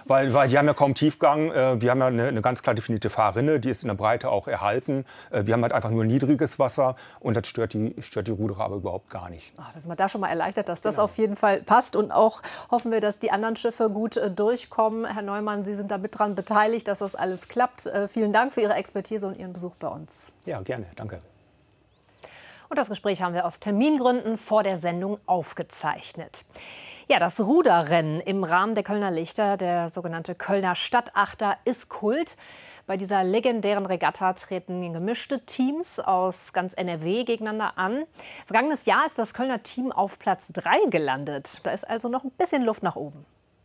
Weil die haben ja kaum Tiefgang. Wir haben ja eine ganz klar definierte Fahrrinne, die ist in der Breite auch erhalten. Wir haben halt einfach nur niedriges Wasser und das stört die Ruderer aber überhaupt gar nicht. Ach, da sind wir da schon mal erleichtert, dass das auf jeden Fall passt. Und auch hoffen wir, dass die anderen Schiffe gut durchkommen. Herr Neumann, Sie sind da mit dran beteiligt, dass das alles klappt. Vielen Dank für Ihre Expertise und Ihren Besuch bei uns. Ja, gerne. Danke. Und das Gespräch haben wir aus Termingründen vor der Sendung aufgezeichnet. Ja, das Ruderrennen im Rahmen der Kölner Lichter, der sogenannte Kölner Stadtachter, ist Kult. Bei dieser legendären Regatta treten gemischte Teams aus ganz NRW gegeneinander an. Vergangenes Jahr ist das Kölner Team auf Platz 3 gelandet. Da ist also noch ein bisschen Luft nach oben.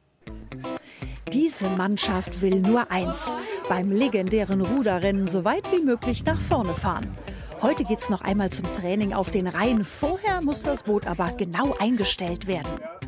Diese Mannschaft will nur eins: beim legendären Ruderrennen so weit wie möglich nach vorne fahren. Heute geht's noch einmal zum Training auf den Rhein. Vorher muss das Boot aber genau eingestellt werden.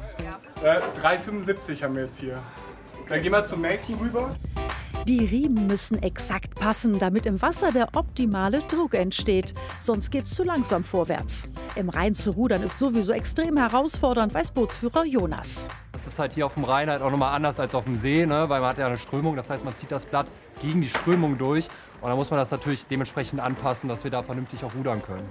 3,75 haben wir jetzt hier. Dann gehen wir zum nächsten rüber. Die Riemen müssen exakt passen, damit im Wasser der optimale Druck entsteht. Sonst geht's zu langsam vorwärts. Im Rhein zu rudern ist sowieso extrem herausfordernd, weiß Bootsführer Jonas. Das ist halt hier auf dem Rhein halt auch nochmal anders als auf dem See, ne? Weil man hat ja eine Strömung, das heißt, man zieht das Blatt gegen die Strömung durch. Und dann muss man das natürlich dementsprechend anpassen, dass wir da vernünftig auch rudern können.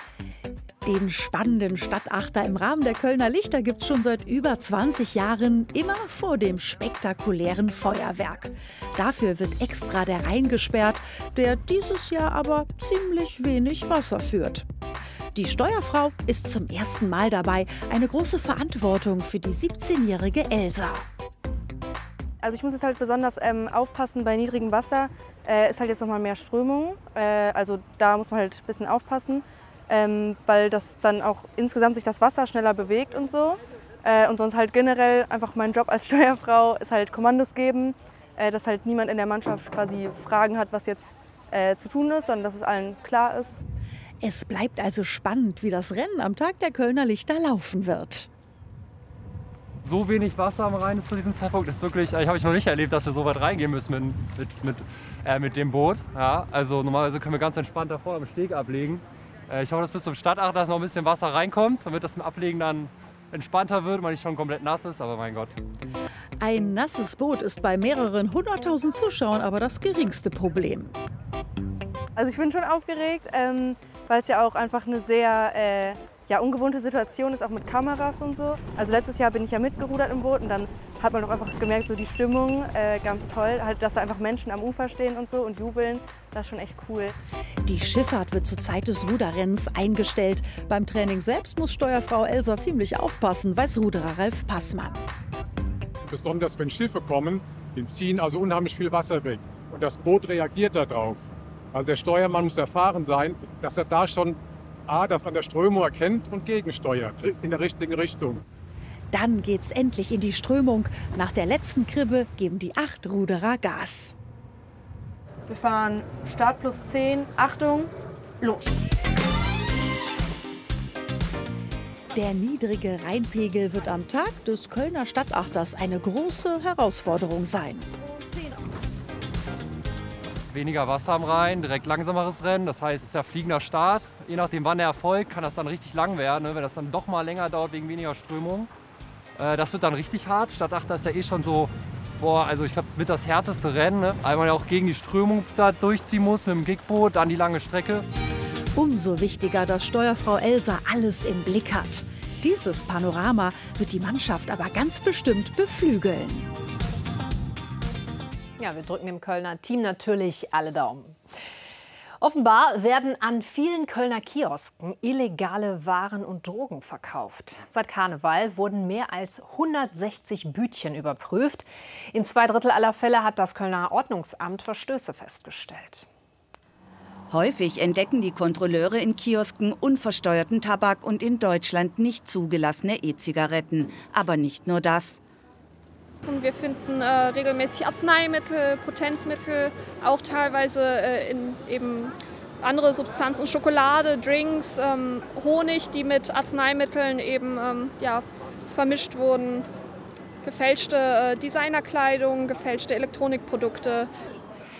Den spannenden Stadtachter im Rahmen der Kölner Lichter gibt es schon seit über 20 Jahren, immer vor dem spektakulären Feuerwerk. Dafür wird extra der Rhein gesperrt, der dieses Jahr aber ziemlich wenig Wasser führt. Die Steuerfrau ist zum ersten Mal dabei, eine große Verantwortung für die 17-jährige Elsa. Also ich muss jetzt halt besonders aufpassen bei niedrigem Wasser. Ist halt jetzt noch mal mehr Strömung, also da muss man halt ein bisschen aufpassen. Weil das dann auch insgesamt sich das Wasser schneller bewegt und so. Und sonst halt generell einfach mein Job als Steuerfrau ist halt Kommandos geben, dass halt niemand in der Mannschaft quasi Fragen hat, was jetzt zu tun ist, sondern dass es allen klar ist. Es bleibt also spannend, wie das Rennen am Tag der Kölner Lichter laufen wird. So wenig Wasser am Rhein ist zu diesem Zeitpunkt, das ist wirklich, habe ich noch nicht erlebt, dass wir so weit reingehen müssen mit dem Boot. Ja, also normalerweise können wir ganz entspannt da vorne am Steg ablegen. Ich hoffe, dass bis zum Stadtachter noch ein bisschen Wasser reinkommt, damit das im Ablegen dann entspannter wird und man nicht schon komplett nass ist, aber mein Gott. Ein nasses Boot ist bei mehreren 100.000 Zuschauern aber das geringste Problem. Also ich bin schon aufgeregt, weil es ja auch einfach eine sehr ungewohnte Situation ist, auch mit Kameras und so. Also letztes Jahr bin ich ja mitgerudert im Boot und dann hat man doch einfach gemerkt, so die Stimmung, ganz toll, halt, dass da einfach Menschen am Ufer stehen und so und jubeln, das ist schon echt cool. Die Schifffahrt wird zur Zeit des Ruderrennens eingestellt. Beim Training selbst muss Steuerfrau Elsa ziemlich aufpassen, weiß Ruderer Ralf Passmann. Besonders wenn Schiffe kommen, die ziehen also unheimlich viel Wasser weg. Und das Boot reagiert darauf. Also der Steuermann muss erfahren sein, dass er da schon das an der Strömung erkennt und gegensteuert in der richtigen Richtung. Dann geht's endlich in die Strömung. Nach der letzten Kribbe geben die 8 Ruderer Gas. Wir fahren Start plus 10, Achtung, los! Der niedrige Rheinpegel wird am Tag des Kölner Stadtachters eine große Herausforderung sein. Weniger Wasser am Rhein, direkt langsameres Rennen, das heißt, es ist ja fliegender Start. Je nachdem, wann der erfolgt, kann das dann richtig lang werden, ne? Wenn das dann doch mal länger dauert wegen weniger Strömung. Das wird dann richtig hart. Stadtachter ist ja eh schon so, also ich glaube, es wird das härteste Rennen, ne? Weil man ja auch gegen die Strömung da durchziehen muss mit dem Gigboot, dann die lange Strecke. Umso wichtiger, dass Steuerfrau Elsa alles im Blick hat. Dieses Panorama wird die Mannschaft aber ganz bestimmt beflügeln. Ja, wir drücken dem Kölner Team natürlich alle Daumen. Offenbar werden an vielen Kölner Kiosken illegale Waren und Drogen verkauft. Seit Karneval wurden mehr als 160 Bütchen überprüft. In 2/3 aller Fälle hat das Kölner Ordnungsamt Verstöße festgestellt. Häufig entdecken die Kontrolleure in Kiosken unversteuerten Tabak und in Deutschland nicht zugelassene E-Zigaretten. Aber nicht nur das. Und wir finden regelmäßig Arzneimittel, Potenzmittel, auch teilweise in eben andere Substanzen, Schokolade, Drinks, Honig, die mit Arzneimitteln eben vermischt wurden, gefälschte Designerkleidung, gefälschte Elektronikprodukte.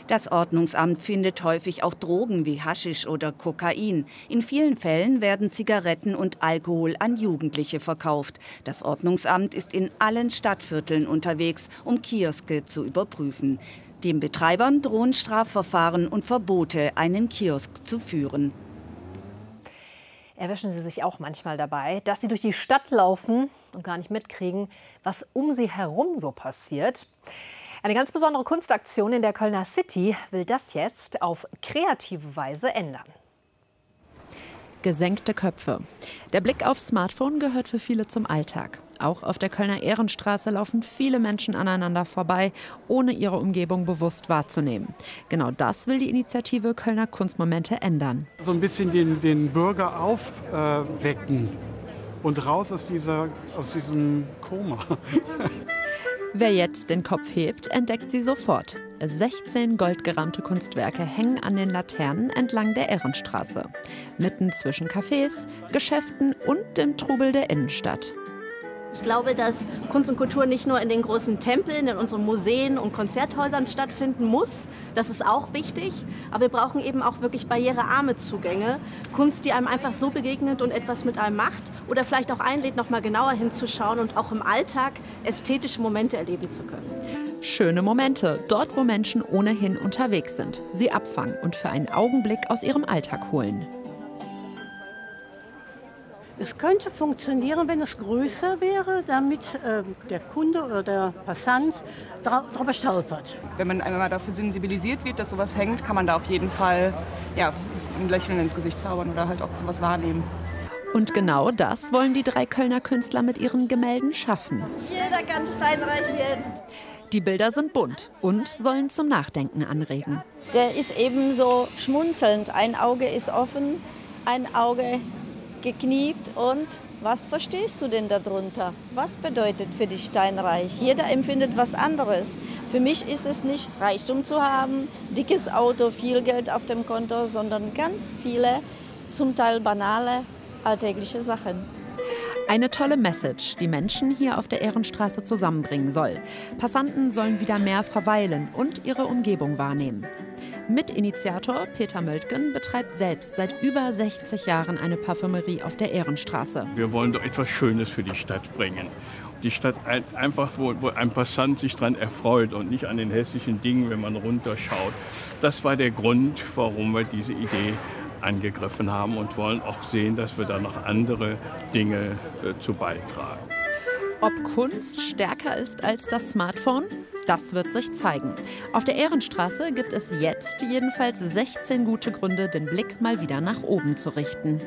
Das Ordnungsamt findet häufig auch Drogen wie Haschisch oder Kokain. In vielen Fällen werden Zigaretten und Alkohol an Jugendliche verkauft. Das Ordnungsamt ist in allen Stadtvierteln unterwegs, um Kioske zu überprüfen. Den Betreibern drohen Strafverfahren und Verbote, einen Kiosk zu führen. Erwischen Sie sich auch manchmal dabei, dass Sie durch die Stadt laufen und gar nicht mitkriegen, was um Sie herum so passiert? Eine ganz besondere Kunstaktion in der Kölner City will das jetzt auf kreative Weise ändern. Gesenkte Köpfe. Der Blick aufs Smartphone gehört für viele zum Alltag. Auch auf der Kölner Ehrenstraße laufen viele Menschen aneinander vorbei, ohne ihre Umgebung bewusst wahrzunehmen. Genau das will die Initiative Kölner Kunstmomente ändern. So ein bisschen den Bürger aufwecken und raus aus diesem Koma. Wer jetzt den Kopf hebt, entdeckt sie sofort. 16 goldgerahmte Kunstwerke hängen an den Laternen entlang der Ehrenstraße. Mitten zwischen Cafés, Geschäften und dem Trubel der Innenstadt. Ich glaube, dass Kunst und Kultur nicht nur in den großen Tempeln, in unseren Museen und Konzerthäusern stattfinden muss. Das ist auch wichtig. Aber wir brauchen eben auch wirklich barrierearme Zugänge. Kunst, die einem einfach so begegnet und etwas mit einem macht. Oder vielleicht auch einlädt, noch mal genauer hinzuschauen und auch im Alltag ästhetische Momente erleben zu können. Schöne Momente, dort wo Menschen ohnehin unterwegs sind. Sie abfangen und für einen Augenblick aus ihrem Alltag holen. Es könnte funktionieren, wenn es größer wäre, damit der Kunde oder der Passant darüber stolpert. Wenn man einmal dafür sensibilisiert wird, dass sowas hängt, kann man da auf jeden Fall ein Lächeln ins Gesicht zaubern oder halt auch sowas wahrnehmen. Und genau das wollen die 3 Kölner Künstler mit ihren Gemälden schaffen. Jeder kann steinreich werden. Die Bilder sind bunt und sollen zum Nachdenken anregen. Der ist eben so schmunzelnd. Ein Auge ist offen, ein Auge gekniept. Und was verstehst du denn darunter? Was bedeutet für dich steinreich? Jeder empfindet was anderes. Für mich ist es nicht Reichtum zu haben, dickes Auto, viel Geld auf dem Konto, sondern ganz viele, zum Teil banale, alltägliche Sachen. Eine tolle Message, die Menschen hier auf der Ehrenstraße zusammenbringen soll. Passanten sollen wieder mehr verweilen und ihre Umgebung wahrnehmen. Mitinitiator Peter Möltgen betreibt selbst seit über 60 Jahren eine Parfümerie auf der Ehrenstraße. Wir wollen doch etwas Schönes für die Stadt bringen. Die Stadt einfach, wo ein Passant sich daran erfreut und nicht an den hässlichen Dingen, wenn man runterschaut. Das war der Grund, warum wir diese Idee angegriffen haben und wollen auch sehen, dass wir da noch andere Dinge zu beitragen. Ob Kunst stärker ist als das Smartphone? Das wird sich zeigen. Auf der Ehrenstraße gibt es jetzt jedenfalls 16 gute Gründe, den Blick mal wieder nach oben zu richten.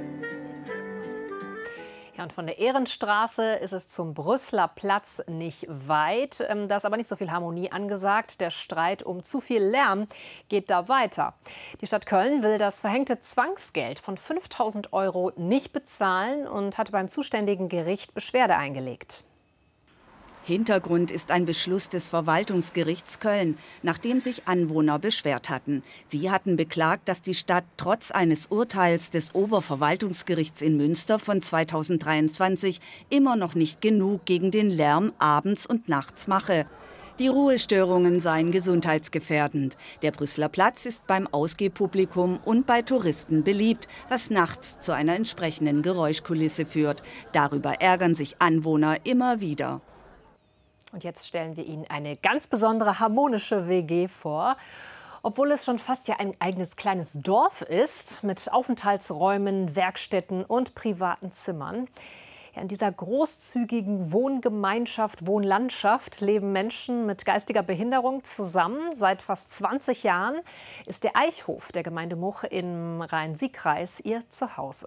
Ja, und von der Ehrenstraße ist es zum Brüsseler Platz nicht weit. Da ist aber nicht so viel Harmonie angesagt. Der Streit um zu viel Lärm geht da weiter. Die Stadt Köln will das verhängte Zwangsgeld von 5.000 € nicht bezahlen und hatte beim zuständigen Gericht Beschwerde eingelegt. Hintergrund ist ein Beschluss des Verwaltungsgerichts Köln, nachdem sich Anwohner beschwert hatten. Sie hatten beklagt, dass die Stadt trotz eines Urteils des Oberverwaltungsgerichts in Münster von 2023 immer noch nicht genug gegen den Lärm abends und nachts mache. Die Ruhestörungen seien gesundheitsgefährdend. Der Brüsseler Platz ist beim Ausgehpublikum und bei Touristen beliebt, was nachts zu einer entsprechenden Geräuschkulisse führt. Darüber ärgern sich Anwohner immer wieder. Und jetzt stellen wir Ihnen eine ganz besondere harmonische WG vor. Obwohl es schon fast ja ein eigenes kleines Dorf ist, mit Aufenthaltsräumen, Werkstätten und privaten Zimmern. Ja, in dieser großzügigen Wohngemeinschaft, Wohnlandschaft leben Menschen mit geistiger Behinderung zusammen. Seit fast 20 Jahren ist der Eichhof der Gemeinde Much im Rhein-Sieg-Kreis ihr Zuhause.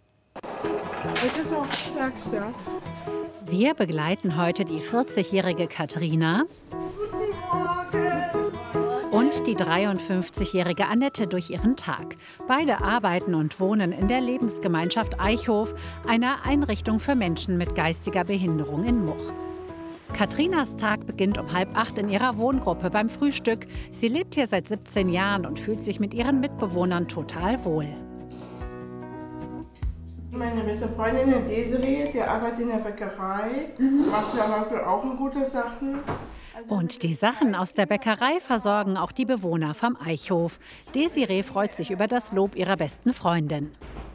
Wir begleiten heute die 40-jährige Katharina und die 53-jährige Annette durch ihren Tag. Beide arbeiten und wohnen in der Lebensgemeinschaft Eichhof, einer Einrichtung für Menschen mit geistiger Behinderung in Much. Katharinas Tag beginnt um 7:30 in ihrer Wohngruppe beim Frühstück. Sie lebt hier seit 17 Jahren und fühlt sich mit ihren Mitbewohnern total wohl. Meine beste Freundin, Desiree, die arbeitet in der Bäckerei, macht zum Beispiel auch gute Sachen. Und die Sachen aus der Bäckerei versorgen auch die Bewohner vom Eichhof. Desiree freut sich über das Lob ihrer besten Freundin.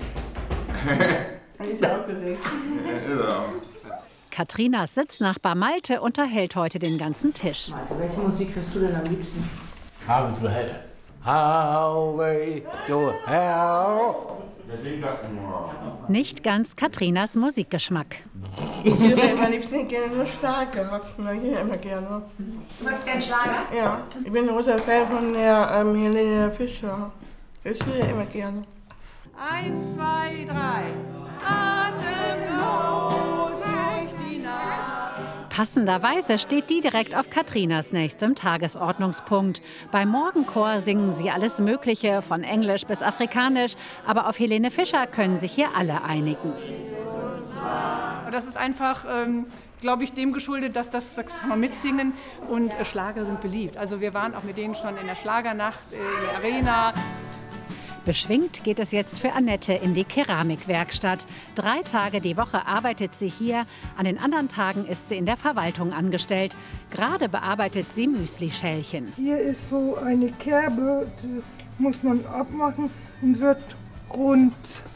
Ist ja aufgeregt. Katrinas Sitznachbar Malte unterhält heute den ganzen Tisch. Malte, welche Musik hörst du denn am liebsten? Highway to hell. Nicht ganz Katrinas Musikgeschmack. Ich höre am liebsten gerne nur Schlager. Ich mag immer gerne. Du hörst gern Schlager? Ja, ich bin großer Fan von der Helene Fischer. Ich höre immer gerne. 1, 2, 3. Atemlos durch die Nacht. Passenderweise steht die direkt auf Katrinas nächstem Tagesordnungspunkt. Beim Morgenchor singen sie alles Mögliche, von Englisch bis Afrikanisch. Aber auf Helene Fischer können sich hier alle einigen. Das ist einfach, glaube ich, dem geschuldet, dass das kann man mitsingen und Schlager sind beliebt. Also wir waren auch mit denen schon in der Schlagernacht in der Arena. Beschwingt geht es jetzt für Annette in die Keramikwerkstatt. 3 Tage die Woche arbeitet sie hier. An den anderen Tagen ist sie in der Verwaltung angestellt. Gerade bearbeitet sie Müslischälchen. Hier ist so eine Kerbe, die muss man abmachen und wird rund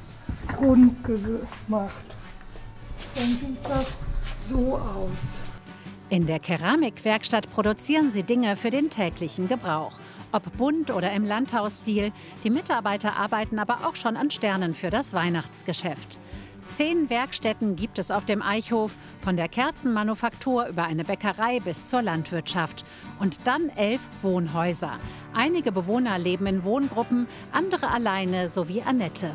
gemacht. Dann sieht das so aus. In der Keramikwerkstatt produzieren sie Dinge für den täglichen Gebrauch. Ob bunt oder im Landhausstil, die Mitarbeiter arbeiten aber auch schon an Sternen für das Weihnachtsgeschäft. 10 Werkstätten gibt es auf dem Eichhof, von der Kerzenmanufaktur über eine Bäckerei bis zur Landwirtschaft. Und dann 11 Wohnhäuser. Einige Bewohner leben in Wohngruppen, andere alleine, so wie Annette.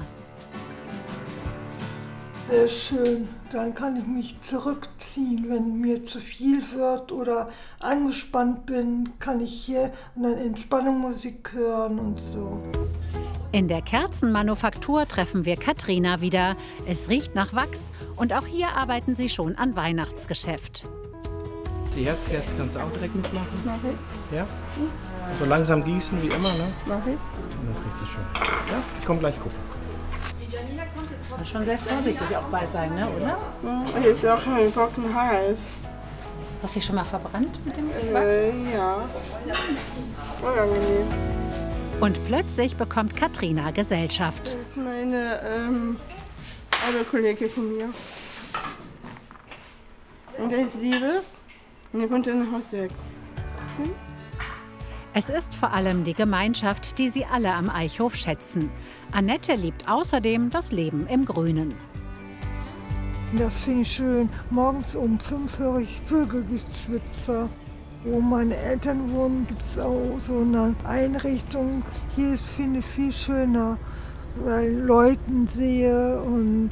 Sehr schön. Dann kann ich mich zurückziehen, wenn mir zu viel wird oder angespannt bin, kann ich hier und dann Entspannungsmusik hören und so. In der Kerzenmanufaktur treffen wir Katrina wieder. Es riecht nach Wachs und auch hier arbeiten sie schon an Weihnachtsgeschäft. Die Herzkerze kannst du auch direkt mitmachen? Mach ich. Ja? So langsam gießen wie immer, ne? Mach ich. Dann kriegst du schon. Ja? Ich komm gleich gucken. Muss man schon sehr vorsichtig auch bei sein, ne, oder? Hier ist auch ein trocken Hals. Hast du dich schon mal verbrannt mit dem Wachs? Ja. Unangenehm. Und plötzlich bekommt Katrina Gesellschaft. Das ist meine Arbeitskollegin von mir. Und der ist Liebe. Und der kommt in Haus 6. Stimmt's? Es ist vor allem die Gemeinschaft, die sie alle am Eichhof schätzen. Annette liebt außerdem das Leben im Grünen. Das finde ich schön. Morgens um 5 höre ich Vögelgezwitscher. Wo meine Eltern wohnen, gibt es auch so eine Einrichtung. Hier finde ich viel schöner, weil ich Leute sehe und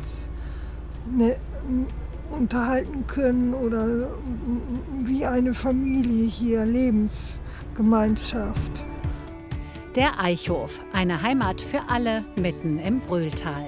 unterhalten können oder wie eine Familie hier, Lebensgemeinschaft. Der Eichhof, eine Heimat für alle mitten im Brühltal.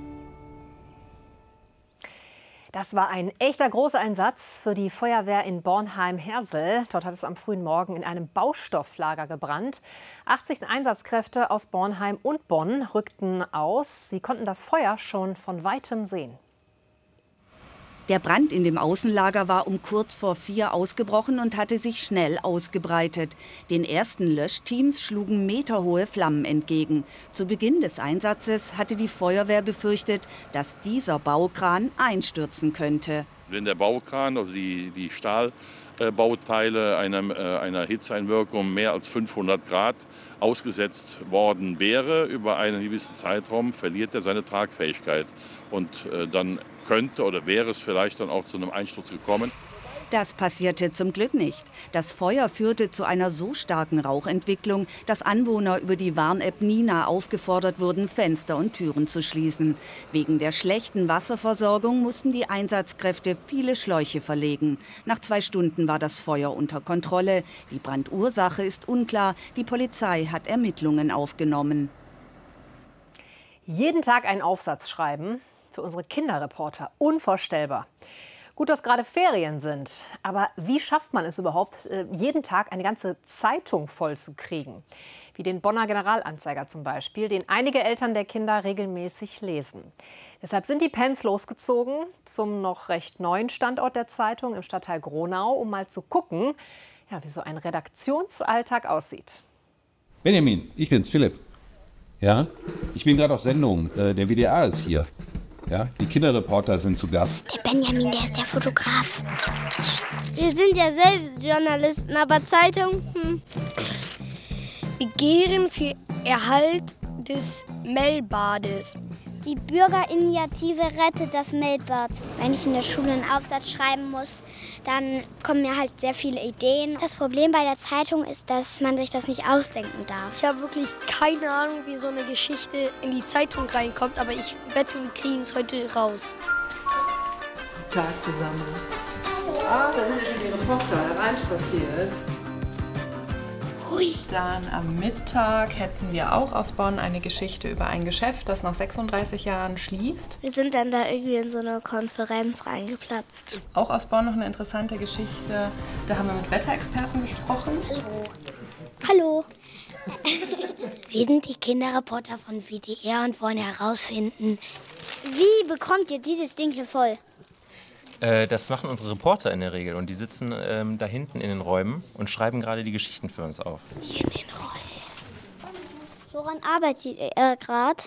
Das war ein echter Großeinsatz für die Feuerwehr in Bornheim-Hersel. Dort hat es am frühen Morgen in einem Baustofflager gebrannt. 80 Einsatzkräfte aus Bornheim und Bonn rückten aus. Sie konnten das Feuer schon von weitem sehen. Der Brand in dem Außenlager war um kurz vor 4 ausgebrochen und hatte sich schnell ausgebreitet. Den ersten Löschteams schlugen meterhohe Flammen entgegen. Zu Beginn des Einsatzes hatte die Feuerwehr befürchtet, dass dieser Baukran einstürzen könnte. Wenn der Baukran, also die Stahlbauteile einer Hitzeeinwirkung mehr als 500 Grad ausgesetzt worden wäre, über einen gewissen Zeitraum verliert er seine Tragfähigkeit. Und dann könnte oder wäre es vielleicht dann auch zu einem Einsturz gekommen. Das passierte zum Glück nicht. Das Feuer führte zu einer so starken Rauchentwicklung, dass Anwohner über die Warn-App Nina aufgefordert wurden, Fenster und Türen zu schließen. Wegen der schlechten Wasserversorgung mussten die Einsatzkräfte viele Schläuche verlegen. Nach 2 Stunden war das Feuer unter Kontrolle. Die Brandursache ist unklar. Die Polizei hat Ermittlungen aufgenommen. Jeden Tag einen Aufsatz schreiben, für unsere Kinderreporter unvorstellbar. Gut, dass gerade Ferien sind, aber wie schafft man es überhaupt, jeden Tag eine ganze Zeitung voll zu kriegen? Wie den Bonner Generalanzeiger zum Beispiel, den einige Eltern der Kinder regelmäßig lesen. Deshalb sind die Pens losgezogen zum noch recht neuen Standort der Zeitung im Stadtteil Gronau, um mal zu gucken, Ja, wie so ein Redaktionsalltag aussieht. Benjamin, ich bin's, Philipp. Ja, ich bin gerade auf Sendung. Der WDR ist hier. Ja, die Kinderreporter sind zu Gast. Der Benjamin, der ist der Fotograf. Wir sind ja selbst Journalisten, aber Zeitung, Wir gären für Erhalt des Mellbades. Die Bürgerinitiative rettet das Mellbad. Wenn ich in der Schule einen Aufsatz schreiben muss, dann kommen mir halt sehr viele Ideen. Das Problem bei der Zeitung ist, dass man sich das nicht ausdenken darf. Ich habe wirklich keine Ahnung, wie so eine Geschichte in die Zeitung reinkommt, aber ich wette, wir kriegen es heute raus. Tag zusammen. Ah, da sind ja schon die Reporter hereinspaziert. Hui. Dann am Mittag hätten wir auch aus Bonn eine Geschichte über ein Geschäft, das nach 36 Jahren schließt. Wir sind dann da irgendwie in so eine Konferenz reingeplatzt. Auch aus Bonn noch eine interessante Geschichte. Da haben wir mit Wetterexperten gesprochen. Hallo. Wir sind die Kinderreporter von WDR und wollen herausfinden, wie bekommt ihr dieses Ding hier voll? Das machen unsere Reporter in der Regel und die sitzen da hinten in den Räumen und schreiben gerade die Geschichten für uns auf. Hier in den Räumen. Woran arbeitet ihr gerade?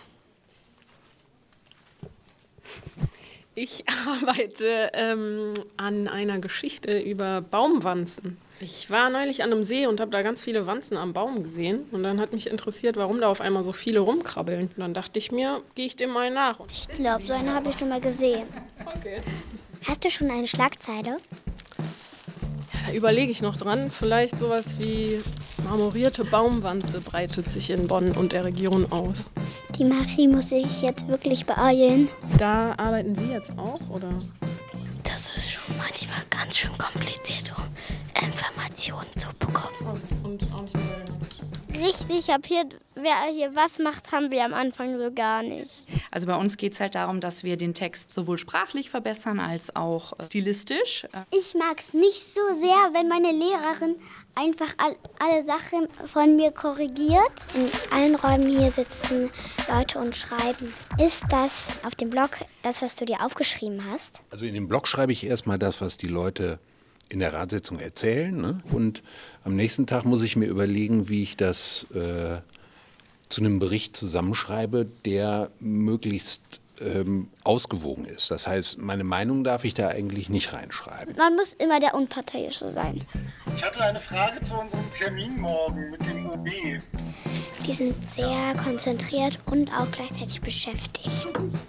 Ich arbeite an einer Geschichte über Baumwanzen. Ich war neulich an einem See und habe da ganz viele Wanzen am Baum gesehen. Und dann hat mich interessiert, warum da auf einmal so viele rumkrabbeln. Und dann dachte ich mir, gehe ich dem mal nach. Ich glaube, so eine habe ich schon mal gesehen. Okay. Hast du schon eine Schlagzeile? Ja, da überlege ich noch dran. Vielleicht sowas wie marmorierte Baumwanze breitet sich in Bonn und der Region aus. Die Marie muss sich jetzt wirklich beeilen. Da arbeiten Sie jetzt auch, oder? Das ist schon manchmal ganz schön kompliziert, um Informationen zu bekommen. Und auch nicht mehr. Richtig, wer hier was macht, haben wir am Anfang so gar nicht. Also bei uns geht es halt darum, dass wir den Text sowohl sprachlich verbessern als auch stilistisch. Ich mag es nicht so sehr, wenn meine Lehrerin einfach alle Sachen von mir korrigiert. In allen Räumen hier sitzen Leute und schreiben. Ist das auf dem Blog das, was du dir aufgeschrieben hast? Also in dem Blog schreibe ich erstmal das, was die Leute in der Ratssitzung erzählen. Ne? Und am nächsten Tag muss ich mir überlegen, wie ich das zu einem Bericht zusammenschreibe, der möglichst ausgewogen ist. Das heißt, meine Meinung darf ich da eigentlich nicht reinschreiben. Man muss immer der Unparteiische sein. Ich hatte eine Frage zu unserem Termin morgen mit dem OB. Die sind sehr konzentriert und auch gleichzeitig beschäftigt.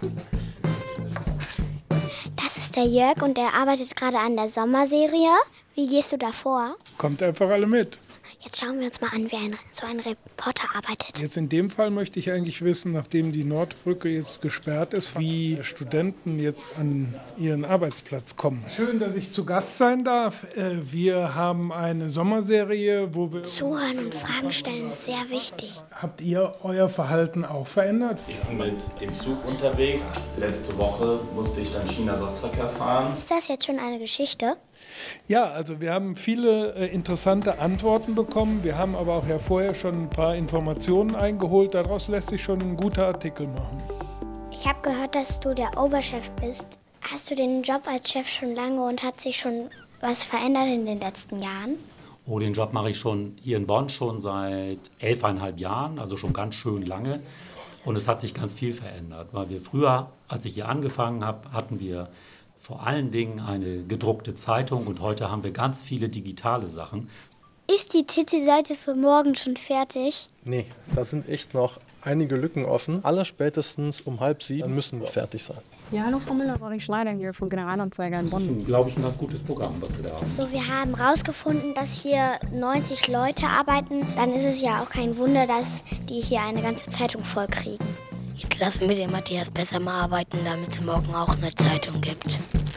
Das ist der Jörg und der arbeitet gerade an der Sommerserie. Wie gehst du da vor? Kommt einfach alle mit. Jetzt schauen wir uns mal an, wie so ein Reporter arbeitet. Jetzt in dem Fall möchte ich eigentlich wissen, nachdem die Nordbrücke jetzt gesperrt ist, wie Studenten jetzt an ihren Arbeitsplatz kommen. Schön, dass ich zu Gast sein darf. Wir haben eine Sommerserie, wo wir... Zuhören und Fragen stellen ist sehr wichtig. Habt ihr euer Verhalten auch verändert? Ich bin mit dem Zug unterwegs. Letzte Woche musste ich dann China-Postverkehr fahren. Ist das jetzt schon eine Geschichte? Ja, also wir haben viele interessante Antworten bekommen. Wir haben aber auch ja vorher schon ein paar Informationen eingeholt. Daraus lässt sich schon ein guter Artikel machen. Ich habe gehört, dass du der Oberchef bist. Hast du den Job als Chef schon lange und hat sich schon was verändert in den letzten Jahren? Oh, den Job mache ich schon hier in Bonn schon seit 11,5 Jahren, also schon ganz schön lange. Und es hat sich ganz viel verändert, weil wir früher, als ich hier angefangen habe, hatten wir vor allen Dingen eine gedruckte Zeitung und heute haben wir ganz viele digitale Sachen. Ist die Titelseite für morgen schon fertig? Nee, da sind echt noch einige Lücken offen. Allerspätestens um 6:30 müssen wir fertig sein. Ja, hallo Frau Müller, Roderick Schneider hier von Generalanzeiger in Bonn. Das ist, glaube ich, ein ganz gutes Programm, was wir da haben. So, wir haben herausgefunden, dass hier 90 Leute arbeiten. Dann ist es ja auch kein Wunder, dass die hier eine ganze Zeitung voll kriegen. Jetzt lassen wir den Matthias besser mal arbeiten, damit es morgen auch eine Zeitung gibt.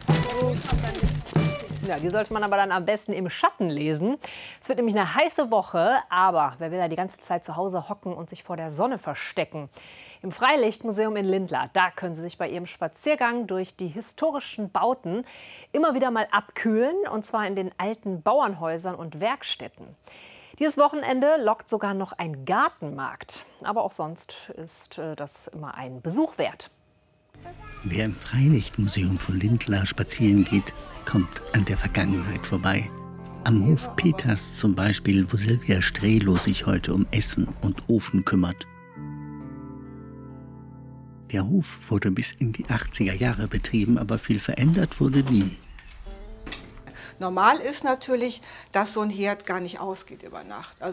Ja, die sollte man aber dann am besten im Schatten lesen. Es wird nämlich eine heiße Woche, aber wer will da die ganze Zeit zu Hause hocken und sich vor der Sonne verstecken? Im Freilichtmuseum in Lindlar, da können Sie sich bei Ihrem Spaziergang durch die historischen Bauten immer wieder mal abkühlen, und zwar in den alten Bauernhäusern und Werkstätten. Dieses Wochenende lockt sogar noch ein Gartenmarkt. Aber auch sonst ist das immer ein Besuch wert. Wer im Freilichtmuseum von Lindlar spazieren geht, kommt an der Vergangenheit vorbei. Am Hof Peters zum Beispiel, wo Silvia Strelo sich heute um Essen und Ofen kümmert. Der Hof wurde bis in die 80er Jahre betrieben, aber viel verändert wurde nie. Normal ist natürlich, dass so ein Herd gar nicht ausgeht über Nacht. Also